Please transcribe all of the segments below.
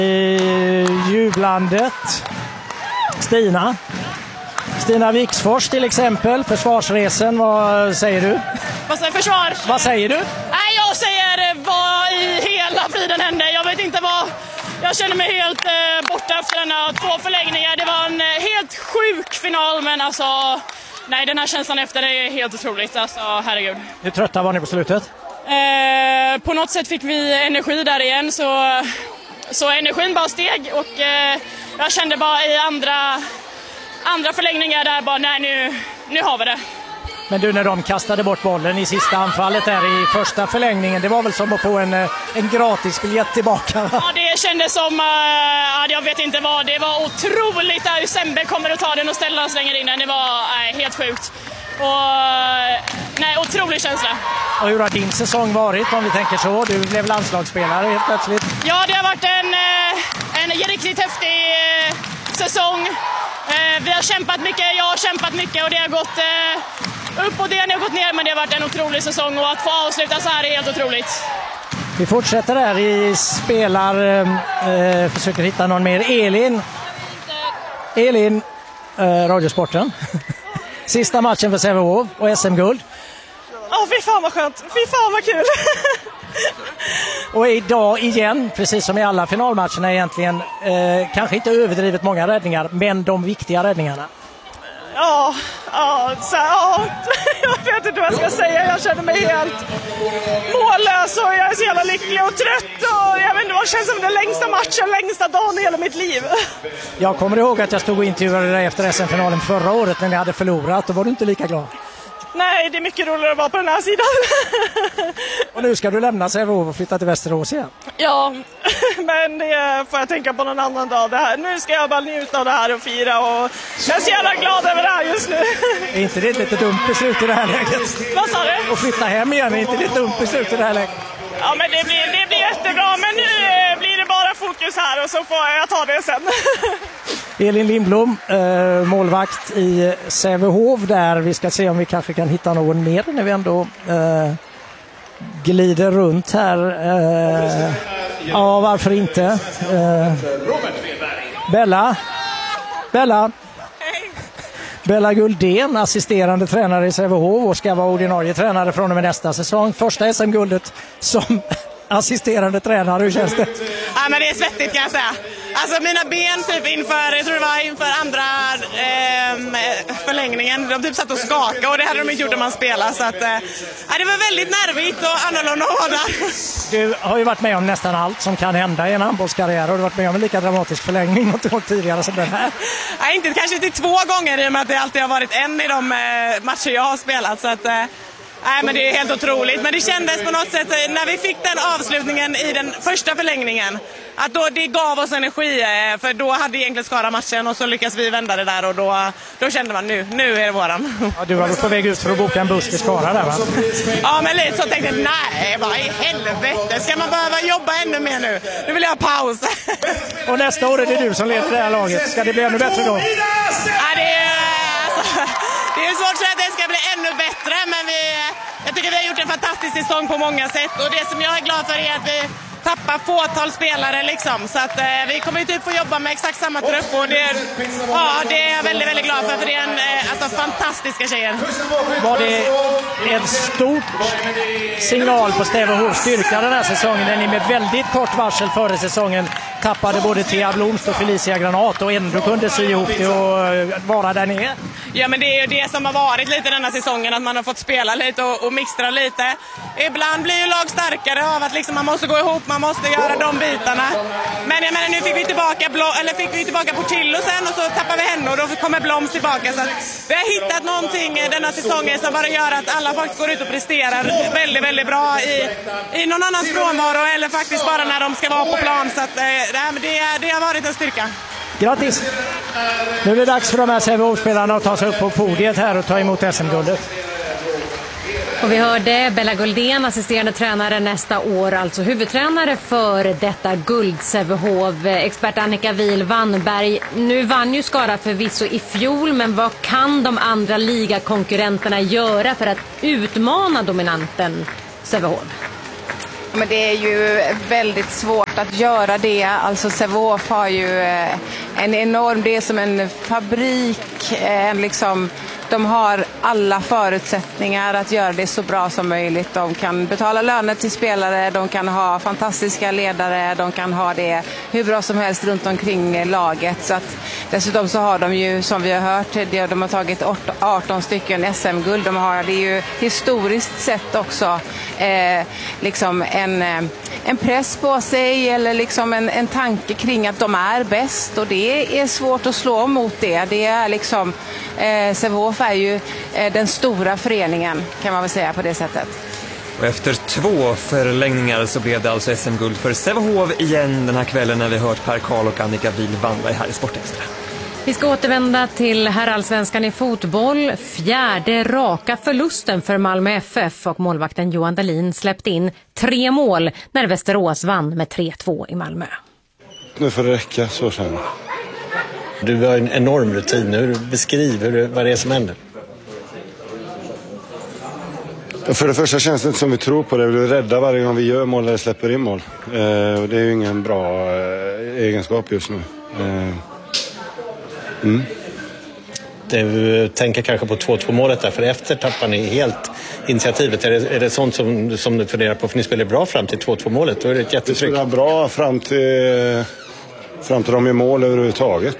Jublandet. Stina Wixfors till exempel, försvarsresen, vad säger du? Vad säger försvar? Vad säger du? Nej, jag säger vad i hela friden hände. Jag vet inte vad. Jag känner mig helt borta efter denna 2 förlängningar. Det var en helt sjuk final, men alltså nej, den här känslan efter är helt otroligt. Alltså, herregud. Hur trötta var ni på slutet? På något sätt fick vi energi där igen, så energin bara steg och jag kände bara i andra förlängningar där bara nej, nu har vi det. Men du, när de kastade bort bollen i sista anfallet där i första förlängningen, det var väl som att få en gratis biljett tillbaka? Ja, det kändes som, jag vet inte vad, det var otroligt där Sembe kommer att ta den och ställa och slänger in den, det var helt sjukt. Och otrolig känsla. Och hur har din säsong varit, om vi tänker så? Du blev landslagsspelare helt plötsligt. Ja, det har varit en riktigt häftig säsong. Vi har kämpat mycket, jag har kämpat mycket och det har gått upp och det har gått ner, men det har varit en otrolig säsong och att få avsluta så här är helt otroligt. Vi fortsätter här i försöker hitta någon mer. Elin, Radiosporten. Sista matchen för Sävehof och SM-guld. Ja, fy fan vad skönt. Fy fan vad kul. Och idag igen, precis som i alla finalmatcherna egentligen, kanske inte överdrivet många räddningar, men de viktiga räddningarna. Ja, jag vet inte vad jag ska säga. Jag känner mig helt mållös och jag är så jävla lycklig och trött och jag vet inte vad, känns som den längsta matchen, längsta dagen i hela mitt liv. Jag kommer ihåg att jag stod och intervjuade dig efter SM-finalen förra året när ni hade förlorat, och var du inte lika glad? Nej, det är mycket roligare att vara på den här sidan. Och nu ska du lämna Sävehof och flytta till Västerås igen? Ja, men det får jag tänka på någon annan dag. Det här. Nu ska jag bara njuta av det här och fira, och jag är så jävla glad över det här just nu. Är inte det ett lite dumt beslut i det här läget? Vad sa du? Och flytta hem igen, är inte det ett dumt beslut i det här läget? Ja, men det blir jättebra, men nu blir det bara fokus här och så får jag ta det sen. Elin Lindblom, målvakt i Sävehof där. Vi ska se om vi kanske kan hitta någon mer när vi ändå glider runt här. Ja, varför inte? Bella Guldén, assisterande tränare i Sävehof och ska vara ordinarie tränare från och med nästa säsong. Första SM-guldet som assisterande tränare, hur känns det? Ja, men det är svettigt kan jag säga. Alltså mina ben typ inför andra förlängningen, de typ satt och skakade och det hade de inte gjort när man spelar, så att det var väldigt nervigt och annorlunda att vara där. Du har ju varit med om nästan allt som kan hända i en handbollskarriär, och du har varit med om en lika dramatisk förlängning något tidigare som den här. Nej, kanske inte 2 gånger i och med att det alltid har varit en i de matcher jag har spelat, så att nej, men det är helt otroligt. Men det kändes på något sätt när vi fick den avslutningen i den första förlängningen att det gav oss energi, för då hade egentligen Skara matchen och så lyckas vi vända det där, och då kände man nu är det våran. Ja, du var på väg ut för att boka en buss till Skara där, va? Ja, men lite så tänkte jag, nej, vad i helvete, ska man behöva jobba ännu mer nu? Nu vill jag ha paus. Och nästa år är det du som leder det här laget. Ska det bli ännu bättre då? Ja, det är svårt att säga att det ska bli ännu bättre, men jag tycker vi har gjort en fantastisk säsong på många sätt, och det som jag är glad för är att vi tappar fåtal spelare liksom, så att vi kommer ju typ få jobba med exakt samma trupp, och det är jag väldigt, väldigt glad för det är fantastiska tjejer. Var det en stor signal på Sävehofs styrka den här säsongen, när ni med väldigt kort varsel före säsongen tappade både Thea Blomst och Felicia Granat och ändå kunde sy ihop det och vara där nere? Ja, men det är ju det som har varit lite denna säsongen, att man har fått spela lite och mixtra lite. Ibland blir ju lag starkare av att liksom man måste gå ihop, man måste göra de bitarna. Men jag menar, nu fick vi tillbaka Portillo sen, och så tappar vi henne och då kommer Blomst tillbaka. Så att vi har hittat någonting denna säsongen som bara gör att alla faktiskt går ut och presterar väldigt, väldigt bra i någon annans frånvaro, eller faktiskt bara när de ska vara på plan. Så att det har varit en styrka. Grattis! Nu är det dags för de här Sävehof-spelarna att ta sig upp på podiet här och ta emot SM-guldet. Och vi hörde Bella Guldén, assisterande tränare nästa år, alltså huvudtränare för detta guld Sävehof. Expert Annika Wihl-Wannberg, nu vann ju Skara förvisso i fjol, men vad kan de andra ligakonkurrenterna göra för att utmana dominanten Sävehof? Men det är ju väldigt svårt. svårt att göra det. Alltså Sävehof har ju en enorm, det är som en fabrik, liksom, de har alla förutsättningar att göra det så bra som möjligt. De kan betala löner till spelare, de kan ha fantastiska ledare, de kan ha det hur bra som helst runt omkring laget. Så att, dessutom så har de ju, som vi har hört, de har tagit 18 stycken SM-guld. De har det ju historiskt sett också liksom en press på sig, eller liksom en tanke kring att de är bäst, och det är svårt att slå mot det. Det är liksom Sävehof är ju den stora föreningen, kan man väl säga på det sättet. Och efter 2 förlängningar så blev det alltså SM-guld för Sävehof igen den här kvällen, när vi hört Per Karl och Annika Wihl-Wannberg här i Sportextra. Vi ska återvända till herrallsvenskan i fotboll. 4:e raka förlusten för Malmö FF, och målvakten Johan Dahlin släppte in 3 mål när Västerås vann med 3-2 i Malmö. Nu får det räcka, så sen. Du har en enorm rutin nu. Beskriv vad det är som händer. För det första känns det inte som vi tror på det. Vi är rädda varje gång vi gör mål eller släpper in mål. Det är ju ingen bra egenskap just nu. Du tänker kanske på 2-2 målet där, för efter tappar ni helt initiativet. Är det sånt som du funderar på? För ni spelar bra fram till 2-2 målet. Då är det ett jättetryck. Vi spelar bra fram till de gör mål överhuvudtaget.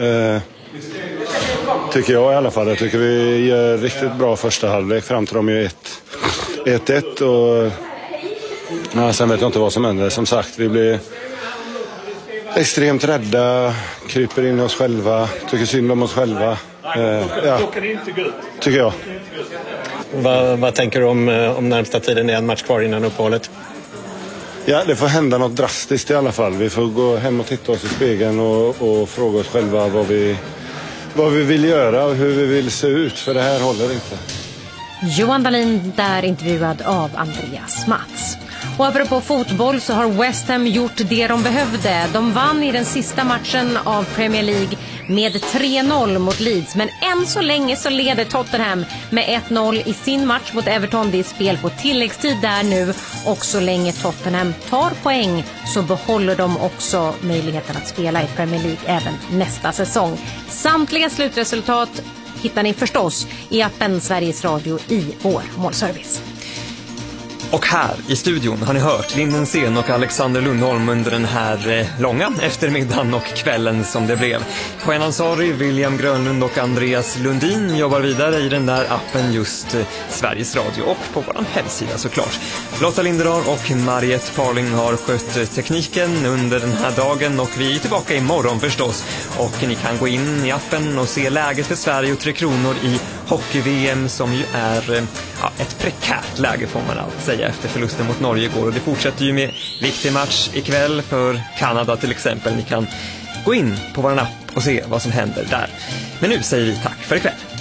Tycker jag i alla fall. Jag tycker vi gör riktigt bra första halvlek fram till de gör 1-1. Och sen vet jag inte vad som händer. Som sagt, vi blir extremt rädda, kryper in i oss själva, tycker synd om oss själva. Tycker jag. Vad tänker du om närmsta tiden? Det är en match kvar innan uppehållet. Ja, det får hända något drastiskt i alla fall. Vi får gå hem och titta oss i spegeln och fråga oss själva vad vi vill göra och hur vi vill se ut, för det här håller inte. Johan Dahlin där, intervjuad av Andreas Mats. Och apropå fotboll så har West Ham gjort det de behövde. De vann i den sista matchen av Premier League med 3-0 mot Leeds. Men än så länge så leder Tottenham med 1-0 i sin match mot Everton. Det är spel på tilläggstid där nu. Och så länge Tottenham tar poäng så behåller de också möjligheten att spela i Premier League även nästa säsong. Samtliga slutresultat hittar ni förstås i appen Sveriges Radio i vår målservice. Och här i studion har ni hört Linden Sen och Alexander Lundholm under den här långa eftermiddagen och kvällen som det blev. Poen Ansari, William Grönlund och Andreas Lundin jobbar vidare i den där appen just Sveriges Radio och på vår hemsida såklart. Lotta Linderar och Mariette Parling har skött tekniken under den här dagen, och vi är tillbaka imorgon förstås. Och ni kan gå in i appen och se läget för Sverige och Tre Kronor i hockey-VM, som ju är ett prekärt läge får man allt säga efter förlusten mot Norge igår. Och det fortsätter ju med viktig match ikväll för Kanada till exempel. Ni kan gå in på vår app och se vad som händer där. Men nu säger vi tack för ikväll.